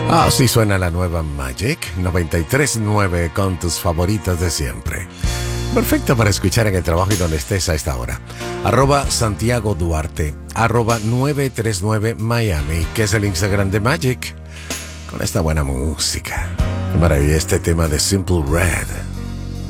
Así suena la nueva Magic 93.9 con tus favoritas de siempre. Perfecto para escuchar en el trabajo y donde estés a esta hora. @Santiago Duarte, @939 Miami, que es el Instagram de Magic. Con esta buena música. Qué maravilla este tema de Simple Red.